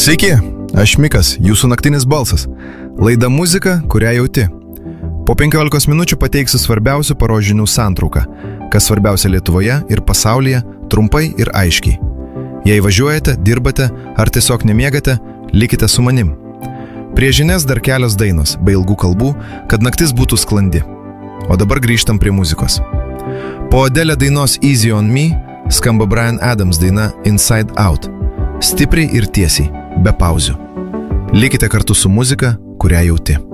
Sveiki, aš Mikas, jūsų naktinis balsas. Laida muzika, kurią jauti. Po 15 minučių pateiksiu svarbiausių paros žinių santrauką, kas svarbiausia Lietuvoje ir pasaulyje, trumpai ir aiškiai. Jei važiuojate, dirbate ar tiesiog nemiegate, likite su manim. Prie žinias dar kelios dainos, be ilgų kalbų, kad naktis būtų sklandi. O dabar grįžtam prie muzikos. Po Adele dainos Easy on Me skamba Bryan Adams daina Inside Out. Stipriai ir tiesiai, be pauzių. Likite kartu su muzika, kurią jauti.